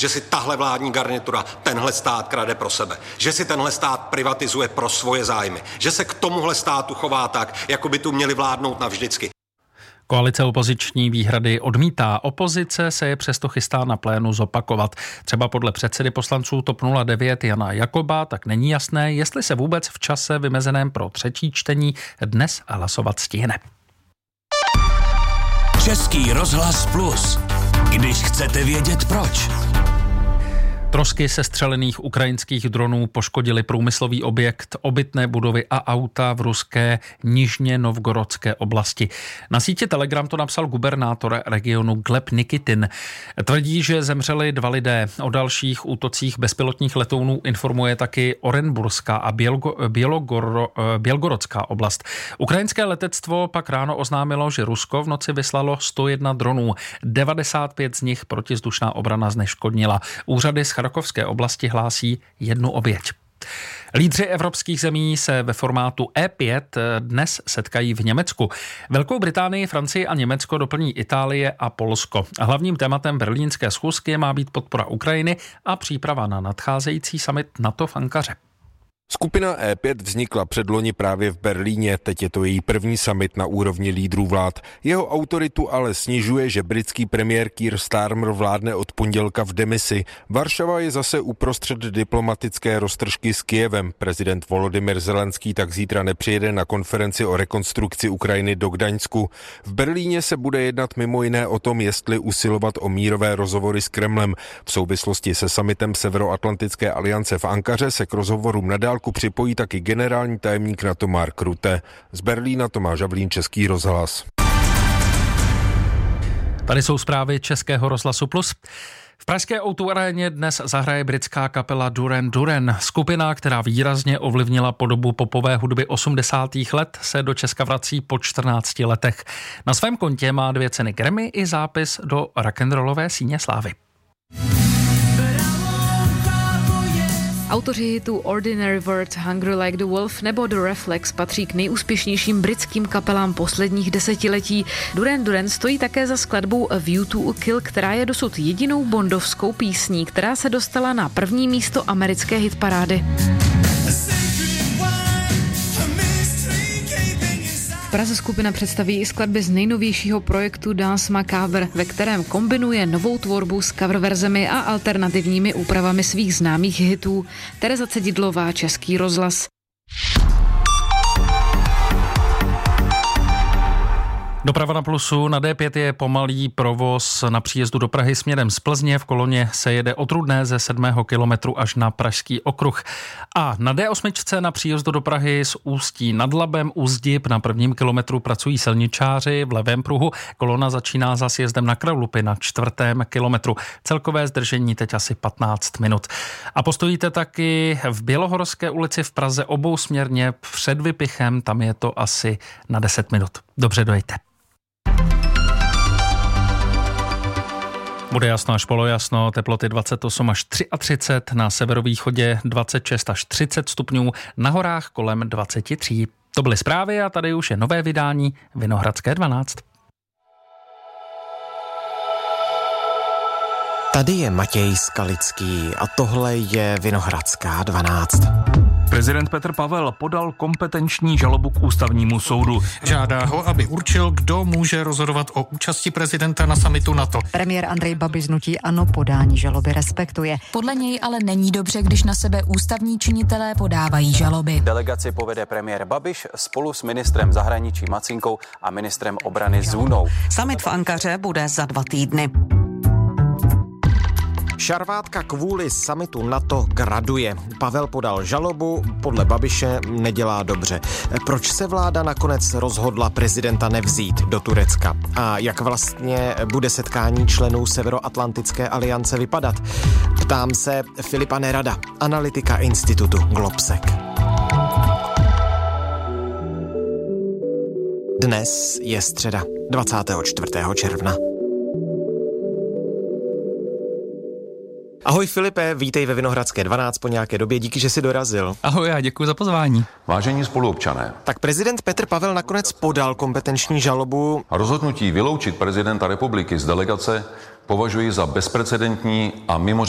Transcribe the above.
že si tahle vládní garnitura tenhle stát krade pro sebe, že si tenhle stát privatizuje pro svoje zájmy, že se k tomuhle státu chová tak, jako by tu měli vládnout navždycky. Koalice opoziční výhrady odmítá. Opozice se je přesto chystá na plénu zopakovat. Třeba podle předsedy poslanců TOP 09 Jana Jakoba tak není jasné, jestli se vůbec v čase vymezeném pro třetí čtení dnes hlasovat stihne. Český rozhlas Plus. Když chcete vědět proč. Trosky sestřelených ukrajinských dronů poškodily průmyslový objekt, obytné budovy a auta v ruské Nižně Novgorodské oblasti. Na sítě Telegram to napsal gubernátor regionu Gleb Nikitin. Tvrdí, že zemřeli 2 lidé. O dalších útocích bezpilotních letounů informuje taky Orenburská a Bělgorodská oblast. Ukrajinské letectvo pak ráno oznámilo, že Rusko v noci vyslalo 101 dronů. 95 z nich protivzdušná obrana zneškodnila. Úřady z Charkovské oblasti hlásí 1 oběť. Lídři evropských zemí se ve formátu E5 dnes setkají v Německu. Velkou Británii, Francii a Německo doplní Itálie a Polsko. Hlavním tématem berlínské schůzky má být podpora Ukrajiny a příprava na nadcházející summit NATO v Ankaře. Skupina E5 vznikla předloni právě v Berlíně, teď je to její první summit na úrovni lídrů vlád. Jeho autoritu ale snižuje, že britský premiér Keir Starmer vládne od pondělka v demisi. Varšava je zase uprostřed diplomatické roztržky s Kyjevem. Prezident Volodymyr Zelenský tak zítra nepřijede na konferenci o rekonstrukci Ukrajiny do Gdaňsku. V Berlíně se bude jednat mimo jiné o tom, jestli usilovat o mírové rozhovory s Kremlem. V souvislosti se summitem Severoatlantické aliance v Ankaře se k rozhovorům nadál připojí taky generální tajemník NATO Mark Rutte. Z Berlína Tomáš Havlín, Český rozhlas. Tady jsou zprávy Českého rozhlasu Plus. V pražské O2 aréně dnes zahraje britská kapela Duran Duran. Skupina, která výrazně ovlivnila podobu popové hudby 80. let, se do Česka vrací po 14 letech. Na svém kontě má 2 ceny Grammy i zápis do rock'n'rollové síně slávy. Autoři hitů Ordinary World, Hungry Like the Wolf nebo The Reflex patří k nejúspěšnějším britským kapelám posledních desetiletí. Duran Duran stojí také za skladbou A View to a Kill, která je dosud jedinou bondovskou písní, která se dostala na první místo americké hitparády. V Praze skupina představí i skladby z nejnovějšího projektu Dance Macabre, ve kterém kombinuje novou tvorbu s coververzemi a alternativními úpravami svých známých hitů. Tereza Cedidlová, Český rozhlas. Doprava na Plusu. Na D5 je pomalý provoz na příjezdu do Prahy směrem z Plzně. V koloně se jede od Rudné ze 7. kilometru až na Pražský okruh. A na D8 na příjezdu do Prahy z Ústí nad Labem u Zdib na 1. kilometru pracují silničáři v levém pruhu. Kolona začíná za sjezdem na Kralupy na 4. kilometru. Celkové zdržení teď asi 15 minut. A postojíte taky v Bělohorské ulici v Praze obousměrně před Vypichem. Tam je to asi na 10 minut. Dobře dojďte. Bude jasno až polojasno, teploty 28 až 33, na severovýchodě 26 až 30 stupňů, na horách kolem 23. To byly zprávy a tady už je nové vydání Vinohradské 12. Tady je Matěj Skalický a tohle je Vinohradská 12. Prezident Petr Pavel podal kompetenční žalobu k ústavnímu soudu. Žádá ho, aby určil, kdo může rozhodovat o účasti prezidenta na summitu NATO. Premiér Andrej Babiš z hnutí ANO podání žaloby respektuje. Podle něj ale není dobře, když na sebe ústavní činitelé podávají žaloby. Delegaci povede premiér Babiš spolu s ministrem zahraničí Macinkou a ministrem obrany Zůnou. Summit v Ankaře bude za 2 týdny. Šarvátka kvůli summitu NATO graduje. Pavel podal žalobu, podle Babiše nedělá dobře. Proč se vláda nakonec rozhodla prezidenta nevzít do Turecka? A jak vlastně bude setkání členů Severoatlantické aliance vypadat? Ptám se Filipa Nerada, analytika institutu Globsec. Dnes je středa, 24. června. Ahoj Filipe, vítej ve Vinohradské 12 po nějaké době, díky, že jsi dorazil. Ahoj a děkuji za pozvání. Vážení spoluobčané. Tak prezident Petr Pavel nakonec podal kompetenční žalobu. Rozhodnutí vyloučit prezidenta republiky z delegace považuji za bezprecedentní a mimořádné.